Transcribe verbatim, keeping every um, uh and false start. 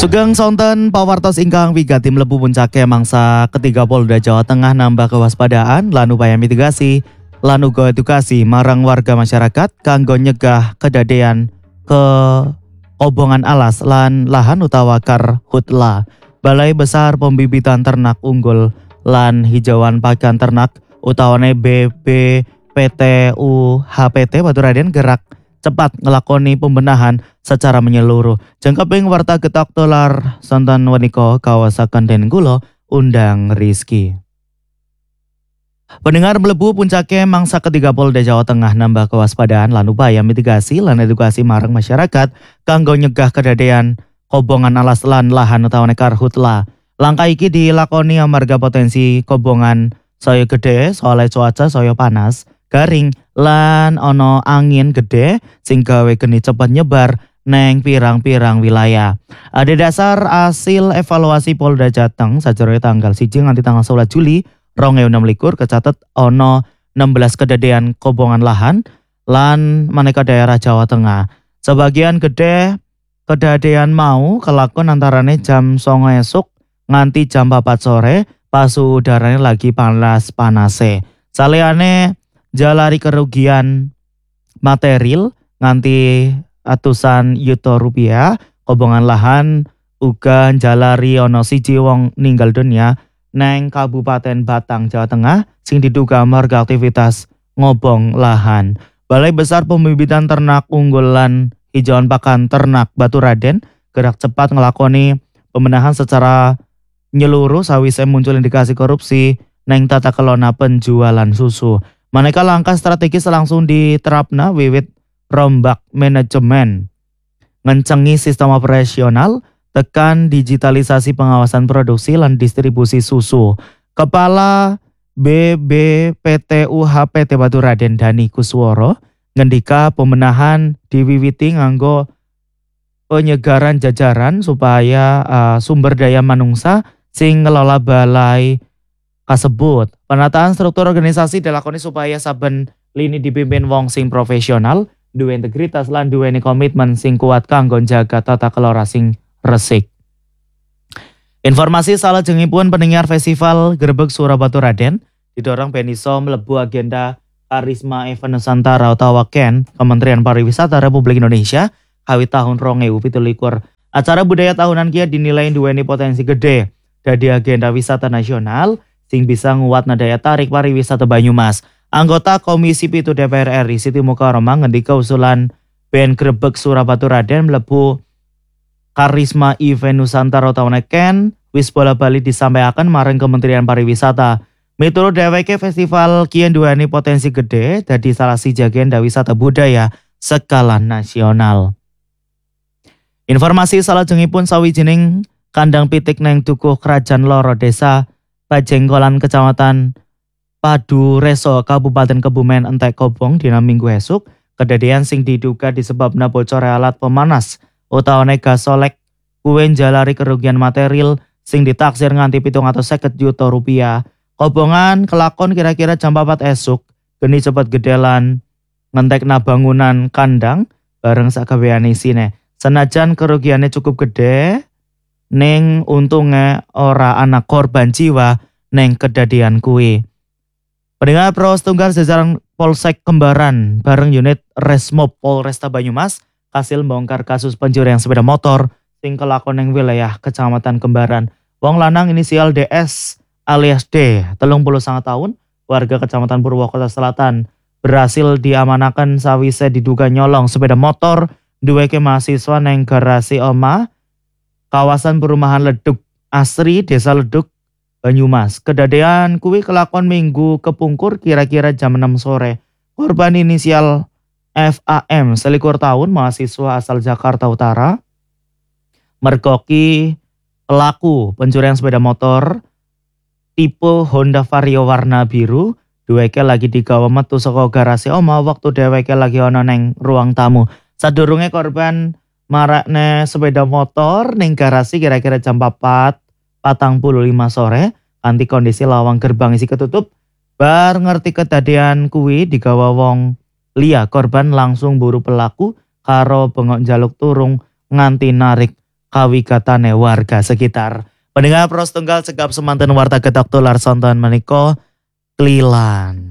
Sugeng sonten pawartos ingkang wigati mlebu puncake mangsa ketiga Polda Jawa Tengah nambah kewaspadaan lan upaya mitigasi lan uga edukasi marang warga masyarakat kanggo nyegah kedadean ke obongan alas lan lahan utawa karhutla. Balai Besar Pembibitan Ternak Unggul lan Hijauan Pakan Ternak utawane B B P T U H P T Baturaden gerak cepat ngelakoni pembenahan secara menyeluruh. Jengkeping warta getak dolar sonten weniko kawasaken den kula undang Rizky. Pendengar mlebu puncake mangsa ketiga Polda Jawa Tengah nambah kewaspadaan lan upaya mitigasi lan edukasi marang masyarakat kanggo nyegah kedadean kobongan alas lan lahan utawane karhutla. Langkah iki dilakoni amarga potensi kobongan saya gede soalnya cuaca saya panas, garing lan ono angin gede sing gawe geni cepet nyebar neng pirang-pirang wilayah. Ada dasar hasil evaluasi Polda Jateng sajroné tanggal siji nganti tanggal sebelas Juli dua ribu enam belas kecatet ono enam belas kedadean kobongan lahan lan maneka daerah Jawa Tengah. Sebagian gede kedadean mau kelakon antarane jam songo esuk nganti jam papat sore pas udarane lagi panas-panase. Saliyane jalari kerugian material nganti atusan yuta rupiah, kobongan lahan uga jalari ono siji wong ninggal dunia neng Kabupaten Batang Jawa Tengah sing diduga marga aktivitas ngobong lahan. Balai Besar Pembibitan Ternak Unggul lan Hijauan Pakan Ternak Baturaden gerak cepat ngelakoni pembenahan secara nyeluruh sawise muncul indikasi korupsi neng tata kelola penjualan susu. Maneka langkah strategis langsung diterapna wiwit rombak manajemen, ngencengi sistem operasional, tekan digitalisasi pengawasan produksi lan distribusi susu. Kepala B B P T U H P T Baturaden Dani Kusworo ngendika pembenahan diwiwiti nganggo penyegaran jajaran supaya uh, sumber daya manungsa sing ngelola balai kasebut. Penataan struktur organisasi dilakoni supaya saben lini dipimpin wong sing profesional, duwe integritas lan duweni komitmen sing kuat kanggo jaga tata kelola sing resik. Informasi salajengipun pendengar Festival Grebeg Surabaturaden didorong ben iso mlebu agenda Karisma Event Nusantara utawa K E N Kementerian Pariwisata Republik Indonesia kawit tahun dua ribu tujuh belas. Acara budaya tahunan kia dinilai duweni potensi gede dadi agenda wisata nasional sing bisa nguatna daya tarik pariwisata Banyumas. Anggota Komisi pitu D P R R I Siti Mukaroma ngendika usulan band Grebeg Surabaturaden mlebu Karisma Event Nusantara utawa K E N wis bola-bali disampaikan marang Kementerian Pariwisata. Miturut dheweke festival kian duweni potensi gede dadi salah siji agenda wisata budaya skala nasional. Informasi salajengipun sawijining kandang pitik neng dukuh Kerajaan Loro Desa Pajengkolan Kecamatan Padureso Kabupaten Kebumen entek kobong dina Minggu esuk. Kedadean sing diduga disebabna bocor alat pemanas utawane gasolek kuwen jalari kerugian material sing ditaksir nganti pitung atus seket juta rupiah. Kobongan kelakon kira-kira jam papat esuk geni cepet gedelan ngentekna bangunan kandang bareng sakabeane isine. Senajan kerugiannya cukup gede, ning untunge ora ana korban jiwa neng kedadean kuwi. Pendengar pro setunggal jajaran Polsek Kembaran bareng unit Resmob Polresta Banyumas kasil mbongkar kasus pencurian sepeda motor sing kelakon neng wilayah Kecamatan Kembaran. Wong lanang inisial D S alias D, telung puluh sanga tahun, warga Kecamatan Purwokota Selatan berhasil diamanakan sawise diduga nyolong sepeda motor duweke mahasiswa neng garasi oma kawasan perumahan Leduk Asri, Desa Leduk, Banyumas. Kedadean kuwi kelakon Minggu kepungkur kira-kira jam enam sore. Korban inisial F A M, selikur tahun, mahasiswa asal Jakarta Utara, mergoki pelaku pencurian sepeda motor tipe Honda Vario warna biru. Duweke lagi digawa metu saka garasi oma waktu dheweke lagi ana neng ruang tamu. Sadurunge korban marakne sepeda motor ning garasi kira-kira jam papat patang puluh lima sore kanthi kondisi lawang gerbang isi ketutup. Bar ngerti kedadean kuwi digawa wong liya, korban langsung buru pelaku karo bengok jaluk turung nganti narik kawikatane warga sekitar. Pendengar pros tunggal cekap semanten warta ketok tular sonton meniko Klilan.